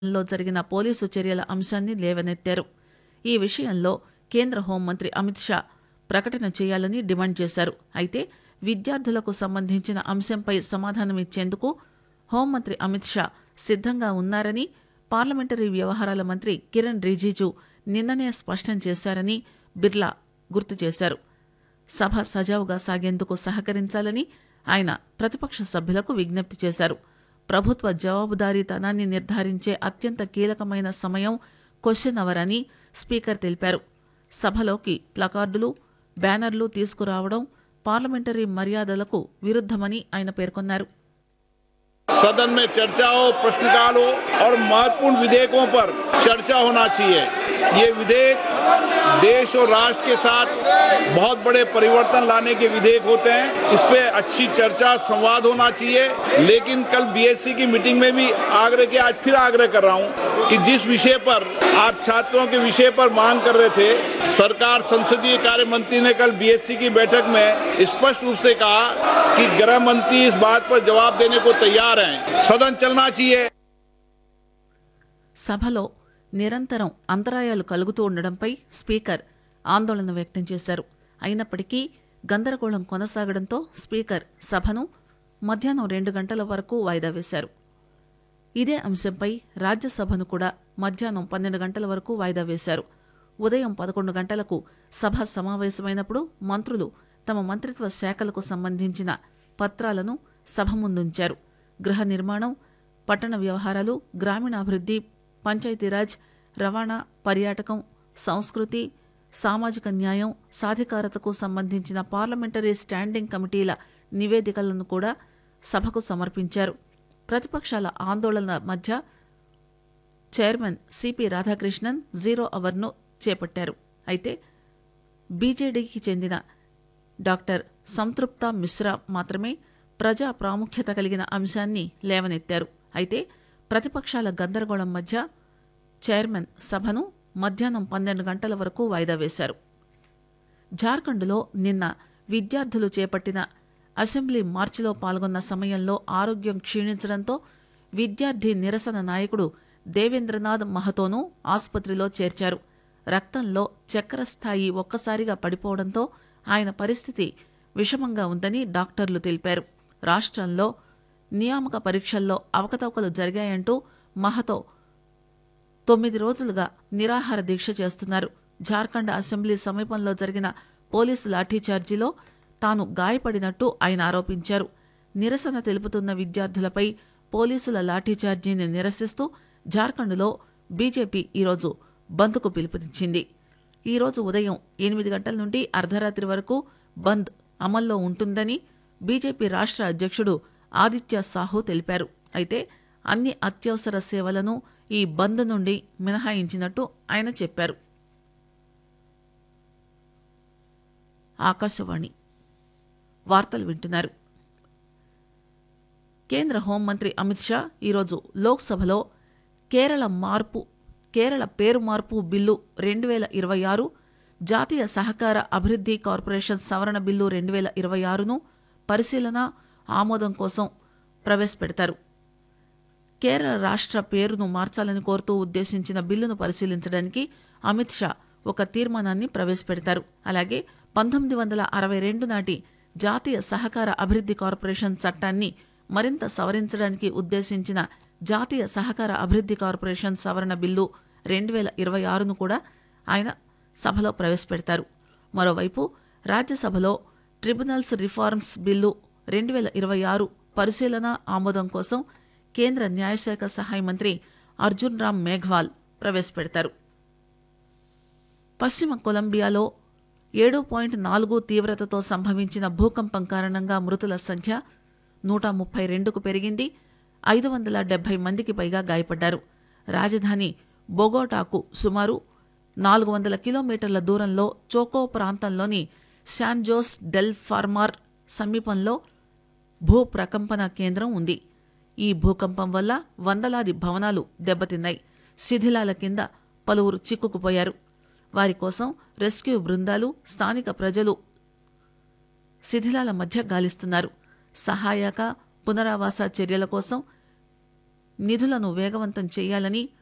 లో జరిగిన పోలీసు చర్యల అంశాన్ని లేవనెత్తారు. ఈ విషయంలో కేంద్ర హోంమంత్రి అమిత్ షా ప్రకటన చేయాలని డిమాండ్ చేశారు. అయితే విద్యార్థులకు సంబంధించిన అంశంపై సమాధానమిచ్చేందుకు హోంమంత్రి అమిత్ షా సిద్ధంగా ఉన్నారని పార్లమెంటరీ వ్యవహారాల మంత్రి కిరణ్ రిజిజు నిన్ననే స్పష్టం చేశారని బిర్లా గుర్తు చేశారు. సభ సజావుగా సాగేందుకు సహకరించాలని ఆయన ప్రతిపక్ష సభ్యులకు విజ్ఞప్తి చేశారు. ప్రభుత్వ జవాబుదారీతనాన్ని నిర్ధారించే అత్యంత కీలకమైన సమయం క్వశ్చన్ అవర్ అని స్పీకర్ తెలిపారు. సభలోకి ప్లకార్డులు, బ్యానర్లు తీసుకురావడం పార్లమెంటరీ మర్యాదలకు విరుద్ధమని ఆయన పేర్కొన్నారు. सदन में चर्चा हो, प्रश्नकाल हो और महत्वपूर्ण विधेयकों पर चर्चा होना चाहिए। ये विधेयक देश और राष्ट्र के साथ बहुत बड़े परिवर्तन लाने के विधेयक होते हैं। इस पे अच्छी चर्चा, संवाद होना चाहिए। लेकिन कल बीएससी की मीटिंग में भी आग्रह किया, आज फिर आग्रह कर रहा हूँ कि जिस विषय पर आप छात्रों के विषय पर मांग कर रहे थे, सरकार संसदीय कार्य मंत्री ने कल बीएससी की बैठक में स्पष्ट रूप से कहा कि गृह मंत्री इस बात पर जवाब देने को तैयार हैं। सदन चलना चाहिए। సభలో నిరంతరం అంతరాయాలు కలుగుతూ ఉండడంపై స్పీకర్ ఆందోళన వ్యక్తం చేశారు. అయినప్పటికీ గందరగోళం కొనసాగడంతో స్పీకర్ సభను మధ్యాహ్నం 2 గంటల వరకు వాయిదా వేశారు. ఇదే అంశంపై రాజ్యసభను కూడా మధ్యాహ్నం 12 గంటల వరకు వాయిదా వేశారు. ఉదయం 11 గంటలకు సభ సమావేశమైనప్పుడు మంత్రులు తమ మంత్రిత్వ శాఖలకు సంబంధించిన పత్రాలను సభ ముందుంచారు. గృహ నిర్మాణం, పట్టణ వ్యవహారాలు, గ్రామీణాభివృద్ధి, పంచాయతీరాజ్, రవాణా, పర్యాటకం, సంస్కృతి, సామాజిక న్యాయం, సాధికారతకు సంబంధించిన పార్లమెంటరీ స్టాండింగ్ కమిటీల నివేదికలను కూడా సభకు సమర్పించారు. ప్రతిపక్షాల ఆందోళన మధ్య చైర్మన్ సిపి రాధాకృష్ణన్ జీరో అవర్ను చేపట్టారు. అయితే బీజేడీకి చెందిన డాక్టర్ సంతృప్త మిశ్రా మాత్రమే ప్రజా ప్రాముఖ్యత కలిగిన అంశాన్ని లేవనెత్తారు. అయితే ప్రతిపక్షాల గందరగోళం మధ్య చైర్మన్ సభను మధ్యాహ్నం 12 గంటల వరకు వాయిదా వేశారు. జార్ఖండ్లో నిన్న విద్యార్థులు చేపట్టిన అసెంబ్లీ మార్చిలో పాల్గొన్న సమయంలో ఆరోగ్యం క్షీణించడంతో విద్యార్థి నిరసన నాయకుడు దేవేంద్రనాథ్ మహతోను ఆసుపత్రిలో చేర్చారు. రక్తంలో చక్కెర స్థాయి ఒక్కసారిగా పడిపోవడంతో ఆయన పరిస్థితి విషమంగా ఉందని డాక్టర్లు తెలిపారు. రాష్ట్రంలో నియామక పరీక్షల్లో అవకతవకలు జరిగాయంటూ మహతో 9 రోజులుగా నిరాహార దీక్ష చేస్తున్నారు. జార్ఖండ్ అసెంబ్లీ సమీపంలో జరిగిన పోలీసు లాఠీచార్జీలో తాను గాయపడినట్టు ఆయన ఆరోపించారు. నిరసన తెలుపుతున్న విద్యార్థులపై పోలీసుల లాఠీచార్జీని నిరసిస్తూ జార్ఖండ్లో బీజేపీ ఈరోజు బంద్కు పిలుపునిచ్చింది. ఈరోజు ఉదయం 8 గంటల నుండి అర్ధరాత్రి వరకు బంద్ అమల్లో ఉంటుందని బీజేపీ రాష్ట్ర అధ్యక్షుడు ఆదిత్య సాహు తెలిపారు. అయితే అన్ని అత్యవసర సేవలను ఈ బంద్ నుండి మినహాయించినట్టు ఆయన చెప్పారు. ఆకాశవాణి వార్తలు వింటున్నారు. కేంద్ర హోంమంత్రి అమిత్ షా ఈరోజు లోక్సభలో కేరళ పేరు మార్పు బిల్లు 2026, జాతీయ సహకార అభివృద్ధి కార్పొరేషన్ సవరణ బిల్లు 2026ను పరిశీలన, ఆమోదం కోసం ప్రవేశపెడతారు. కేరళ రాష్ట్ర పేరును మార్చాలని కోరుతూ ఉద్దేశించిన బిల్లును పరిశీలించడానికి అమిత్ షా ఒక తీర్మానాన్ని ప్రవేశపెడతారు. అలాగే 1962 నాటి జాతీయ సహకార అభివృద్ధి కార్పొరేషన్ చట్టాన్ని మరింత సవరించడానికి ఉద్దేశించిన జాతీయ సహకార అభివృద్ధి కార్పొరేషన్ సవరణ బిల్లు 2026ను కూడా ఆయన సభలో ప్రవేశపెడతారు. మరోవైపు రాజ్యసభలో ట్రిబ్యునల్స్ రిఫార్మ్స్ బిల్లు 2026 పరిశీలన, ఆమోదం కోసం కేంద్ర న్యాయశాఖ సహాయ మంత్రి అర్జున్ రామ్ మేఘ్వాల్ ప్రవేశపెడతారు. పశ్చిమ కొలంబియాలో 7.4 తీవ్రతతో సంభవించిన భూకంపం కారణంగా మృతుల సంఖ్య 132కు పెరిగింది. 570 మందికి పైగా గాయపడ్డారు. రాజధాని బొగోటాకు సుమారు 400 కిలోమీటర్ల దూరంలో చోకో ప్రాంతంలోని శాన్ జోస్ డెల్ ఫార్మార్ సమీపంలో భూ ప్రకంపన కేంద్రం ఉంది. ఈ భూకంపం వల్ల వందలాది భవనాలు దెబ్బతిన్నాయి. శిథిలాల కింద పలువురు చిక్కుకుపోయారు. వారి కోసం రెస్క్యూ బృందాలు, స్థానిక ప్రజలు శిథిలాల మధ్య గాలిస్తున్నారు. సహాయక, పునరావాస చర్యల కోసం నిధులను వేగవంతం చేయాలని